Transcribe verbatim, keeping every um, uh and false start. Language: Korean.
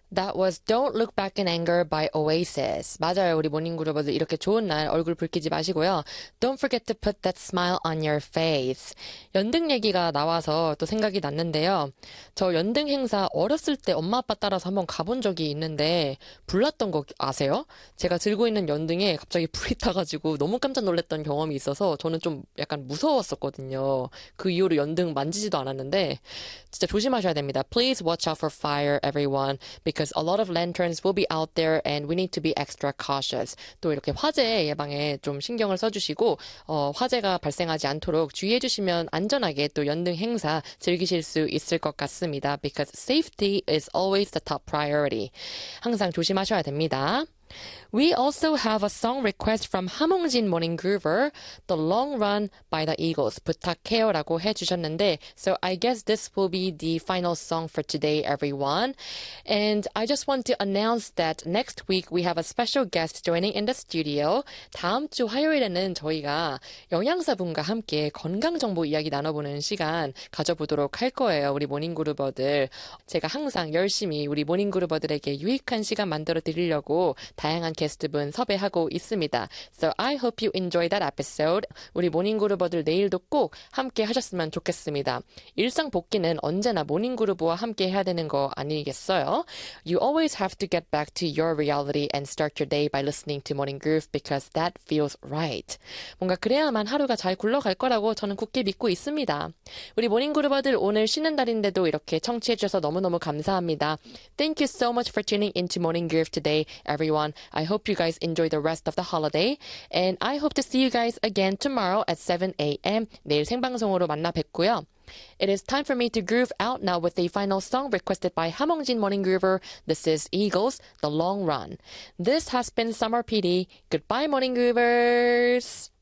That was Don't Look Back in Anger by Oasis. 맞아요. 우리 모닝그룹들 이렇게 좋은 날 얼굴 붉히지 마시고요. Don't forget to put that smile on your face. 연등 얘기가 나와서 또 생각이 났는데요. 저 연등 행사 어렸을 때 엄마 아빠 따라서 한번 가본 적이 있는데 불났던 거 아세요? 제가 들고 있는 연등에 갑자기 불이 타가지고 너무 깜짝 놀랐던 경험이 있어서 저는 좀 약간 무서웠었거든요. 그 이후로 연등 만지지도 않았는데 진짜 조심하셔야 됩니다. Please watch out for fire, everyone. Because a lot of lanterns will be out there and we need to be extra cautious. 또 이렇게 화재 예방에 좀 신경을 써주시고 어, 화재가 발생하지 않도록 주의해 주시면 안전하게 또 연등 행사 즐기실 수 있을 것 같습니다. Because safety is always the top priority. 항상 조심하셔야 됩니다. We also have a song request from 함홍진 Morning Groover, The Long Run by the Eagles. 부탁해요라고 해주셨는데, so I guess this will be the final song for today, everyone. And I just want to announce that next week we have a special guest joining in the studio. 다음 주 화요일에는 저희가 영양사분과 함께 건강정보 이야기 나눠보는 시간 가져보도록 할 거예요, 우리 모닝그루버들. 제가 항상 열심히 우리 모닝그루버들에게 유익한 시간 만들어 드리려고 다양한 게스트분 섭외하고 있습니다. So I hope you enjoy that episode. 우리 모닝그루버들 내일도 꼭 함께 하셨으면 좋겠습니다. 일상 복귀는 언제나 모닝그루버와 함께 해야 되는 거 아니겠어요? You always have to get back to your reality and start your day by listening to Morning Groove because that feels right. 뭔가 그래야만 하루가 잘 굴러갈 거라고 저는 굳게 믿고 있습니다. 우리 모닝그루버들 오늘 쉬는 날인데도 이렇게 청취해 주셔서 너무너무 감사합니다. Thank you so much for tuning into Morning Groove today, everyone. I hope you guys enjoy the rest of the holiday. And I hope to see you guys again tomorrow at seven a.m. 내일 생방송으로 만나 뵙고요. It is time for me to groove out now with a final song requested by 함홍진 Morning Groover. This is Eagles, The Long Run. This has been Summer P D. Goodbye, Morning Groovers!